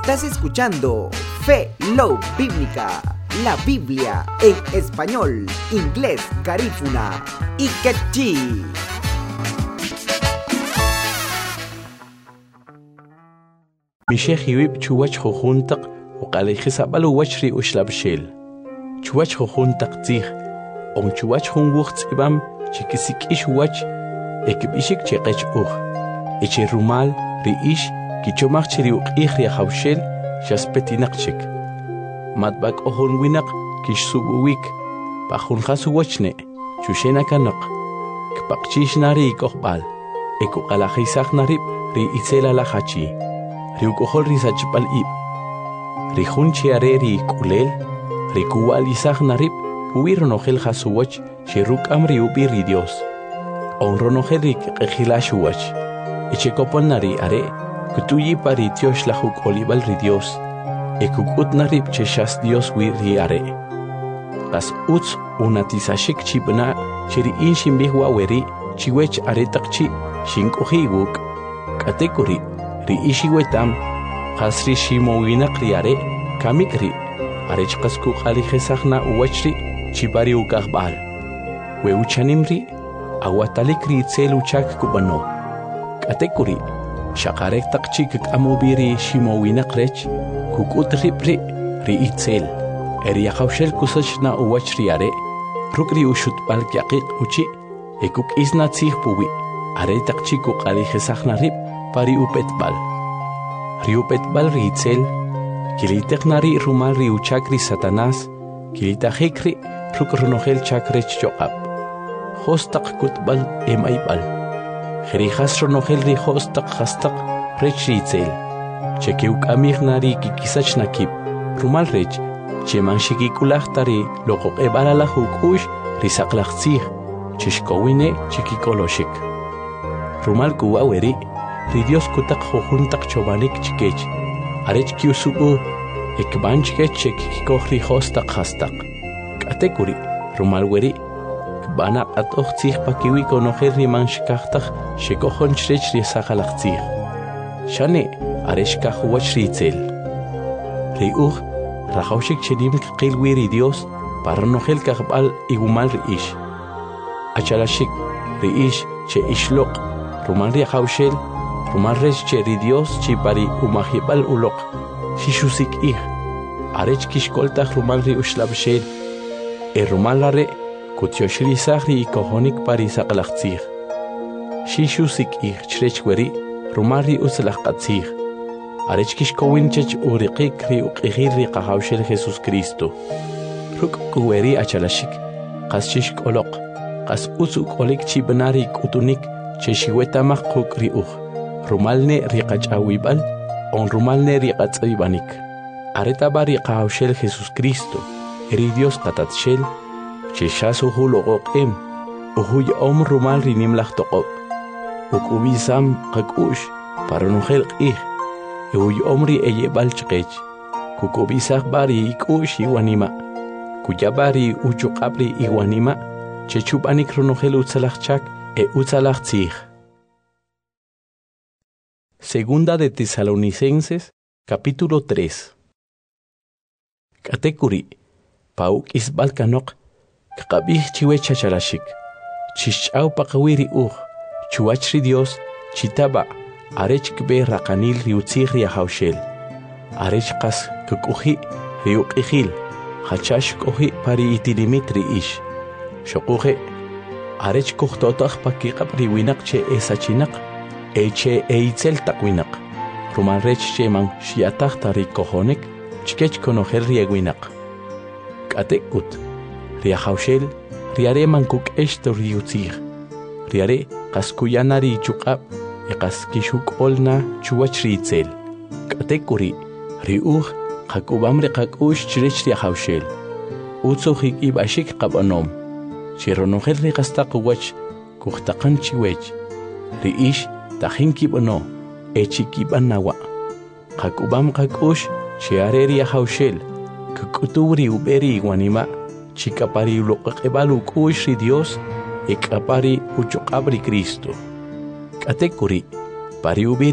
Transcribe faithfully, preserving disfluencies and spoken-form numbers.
Estás escuchando Fe Love Bíblica, la Biblia en español, inglés, garífuna y quechí. مشيخ يويب شوش خونتق وقال خسابل وشري وشلاب شيل شوش خونتق تيخ اون شوش خون وقت إبام شكسيك إيش وش إكب إيشك تيقش أوخ إيش الرمال رئيش كي تشمخ تريوق إيخ ريا خوشيل شاسبتي نقشك مدبك أخون وينق كيش سوبويك بخون خاسو وشنه شوشينا كنق كبقشيش ناري كوخبال إكو قلا خيساخ ناريب ري إتسيلا لخاتشي Riukohol risach palib. Rihun chiare ri kulel. Rikual isach narib. Huir nohel hasuwach. Shiruk am riubi ri Dios. Onro nohel rik ejilashuwach. Echekopon nari are. Kutuyi pari tiosh lahuk olibal ri Dios. Ekukut narib cheshas Dios wi ri are. Kas uts unatisashik chibna. Chiri in shimbihwa weri. Chiwech aretakchi. Shinkohi wuk. Katekuri. ri ishi wetam khasri shimowina kriare kamikri arech qasku qali khesachna uwachri chibari ukaqbal we uchanimri awatalikri tseluchak kubano katekuri shaqarek taqchik amobiri shimowina qrech kukutripri ri itzel eri khawshel kusachna uwachri are rukri ushutbal yaqiq uchi ekuk isna tsihpuwi are taqchiku qali khesachna rib pari upetbal. Riupetbal ritzel, kilitechnari rumal riuchakri satanás, kilitahekri rukronogel chakrech joab. Hostak kutbal emaibal. Jerijas ronogel ri hostak hastak rech ritzel. Chekeuk amignari kikisach nakib, rumal rech, cheman shikikulachtari loqok ebalala hukush risaklachtzih, chishkowine chikikoloshik. Rumal kuwaweri. Ri Dios kutak jojuntak chobanik chikech. Arech kiusubu ekban chikech chekikohri hostak hastak. Katekuri rumalweri kbana atoch tzich pakiwi konojer riman shikachtak shekohon chrech riesachalach tzich. Shane arech kahuwach ritzel. Ri uch rachaushik chenim kqilwi ri Dios parnogel kahbal igumal riish. Achalashik riish che ishlok rumal riachaushel Rumarres cheri Dios chipari umahibal ulok shishusik ih arech kishkoltach rumalri ushlabshel e rumalare kutyoshri sahri ikohonik pari saqlachtzih shishusik ih chrechweri rumarri uslachqatzih arech kishkowinchech uriqik ri uqihiri qahawshel Jesus Cristo ruk kuweri achalashik qas shishkolok qas usuk olik chibnari kutunik cheshiwetamach quk riuch Rumalne riqachawibal, on rumalne riqatzaibanik. Aretabari qawshel Jesus Cristo, eri Dios qatatshel, cheshasu huloqoqem, uhuy om rumal rinim lachtoqob. Ukubisam qakush, paranujel qih, uhuy omri eyebal chqech, kukubisaq bari ikush iwanima, kuyabari uchuqabri iwanima, chechubanik runujel utzalachchak e utzalachtzih. Segunda de Tesalonicenses, capítulo tres. Katekuri, pauk isbal kanok, kakabih chiwe chachalashik, chichau pakawiri uh, chuachri Dios, chitaba, arech kbe rakanil riutzih riahaushel, arech kas kukuhi riukihil, hachash kohi pari itilimit riish, shokuhe, arech kuhtotach pakikab riwinak che esachinak, Eche eitzel takwinak. Ruman rech cheman shiatach tari kohonek, chkech konohel rieguinak. Katekut. Riahaushel, riare mankuk esto riutzir. Riare kaskuyanari chukab, e kaskishuk olna chuachritzel. Katekuri. Riuch, kakubamre kakush chrech riahaushel. Utsuhik ibashik kabanom. Chironohel rigastakuwach, kuhtakan chiwech. Riish, Tajinki bono, echikiban nawa. Kakubam kakush, chiareri haushel, kakuturi uberi guanima, chikapari ulokakebalu kush Dios, ekapari uchokabri Cristo. Katekuri, pari uberi.